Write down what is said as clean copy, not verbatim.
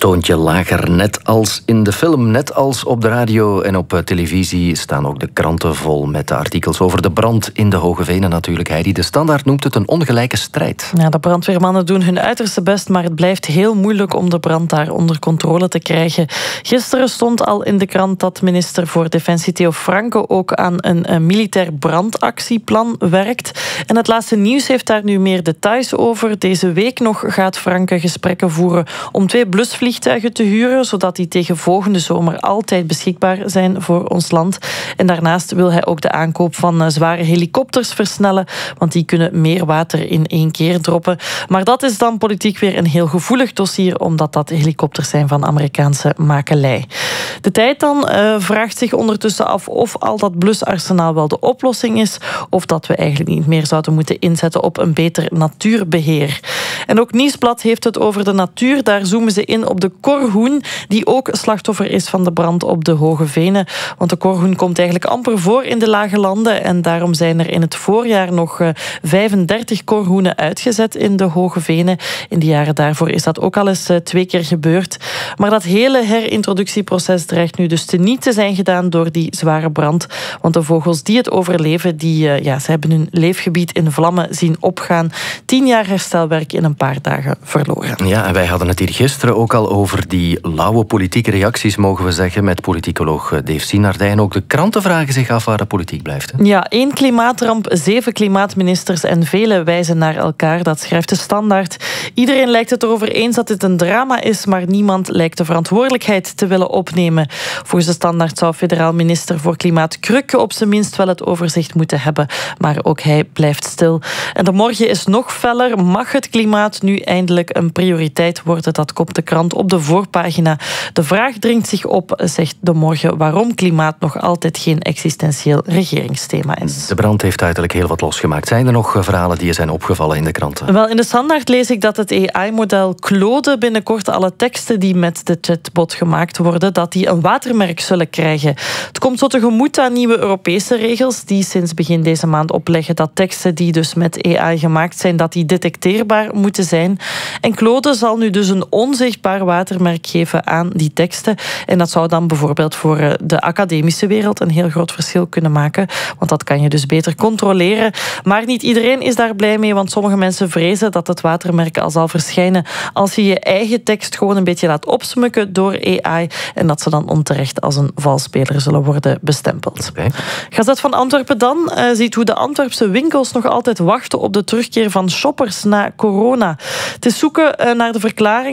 toontje lager, net als in de film, net als op de radio en op televisie staan ook de kranten vol met de artikels over de brand in de Hoge Venen natuurlijk. Heidi, de Standaard noemt het een ongelijke strijd. Ja, de brandweermannen doen hun uiterste best, maar het blijft heel moeilijk om de brand daar onder controle te krijgen. Gisteren stond al in de krant dat minister voor Defensie Theo Franke ook aan een militair brandactieplan werkt. En het laatste nieuws heeft daar nu meer details over. Deze week nog gaat Franke gesprekken voeren om 2 blusvliegtuigen te huren, zodat die tegen volgende zomer altijd beschikbaar zijn voor ons land. En daarnaast wil hij ook de aankoop van zware helikopters versnellen, want die kunnen meer water in 1 keer droppen. Maar dat is dan politiek weer een heel gevoelig dossier, omdat dat helikopters zijn van Amerikaanse makelij. De Tijd dan vraagt zich ondertussen af of al dat blusarsenaal wel de oplossing is, of dat we eigenlijk niet meer zouden moeten inzetten op een beter natuurbeheer. En ook Nieuwsblad heeft het over de natuur. Daar zoomen ze in op de korhoen, die ook slachtoffer is van de brand op de Hoge Venen. Want de korhoen komt eigenlijk amper voor in de lage landen en daarom zijn er in het voorjaar nog 35 korhoenen uitgezet in de Hoge Venen. In de jaren daarvoor is dat ook al eens 2 keer gebeurd. Maar dat hele herintroductieproces dreigt nu dus teniet te zijn gedaan door die zware brand. Want de vogels die het overleven, ze hebben hun leefgebied in vlammen zien opgaan. 10 jaar herstelwerk in een paar dagen verloren. Ja, en wij hadden het hier gisteren ook al over die lauwe politieke reacties, mogen we zeggen, met politicoloog Dave Synardij. En ook de kranten vragen zich af waar de politiek blijft. Hè? Ja, 1 klimaatramp, 7 klimaatministers en velen wijzen naar elkaar. Dat schrijft de Standaard. Iedereen lijkt het erover eens dat dit een drama is, maar niemand lijkt de verantwoordelijkheid te willen opnemen. Volgens de Standaard zou federaal minister voor Klimaat Kruk op zijn minst wel het overzicht moeten hebben, maar ook hij blijft stil. En de morgen is nog feller. Mag het klimaat nu eindelijk een prioriteit worden? Dat komt de krant op de voorpagina. De vraag dringt zich op, zegt de morgen, waarom klimaat nog altijd geen existentieel regeringsthema is. De brand heeft uiterlijk heel wat losgemaakt. Zijn er nog verhalen die je zijn opgevallen in de kranten? Wel, in de Standaard lees ik dat het AI-model Claude binnenkort alle teksten die met de chatbot gemaakt worden, dat die een watermerk zullen krijgen. Het komt zo tegemoet aan nieuwe Europese regels die sinds begin deze maand opleggen dat teksten die dus met AI gemaakt zijn, dat die detecteerbaar moeten zijn. En Claude zal nu dus een onzichtbaar watermerk geven aan die teksten. En dat zou dan bijvoorbeeld voor de academische wereld een heel groot verschil kunnen maken. Want dat kan je dus beter controleren. Maar niet iedereen is daar blij mee, want sommige mensen vrezen dat het watermerk al zal verschijnen als je je eigen tekst gewoon een beetje laat opsmukken door AI en dat ze dan onterecht als een valsspeler zullen worden bestempeld. Okay. Gazet van Antwerpen dan ziet hoe de Antwerpse winkels nog altijd wachten op de terugkeer van shoppers na corona. Het is zoeken naar de verklaring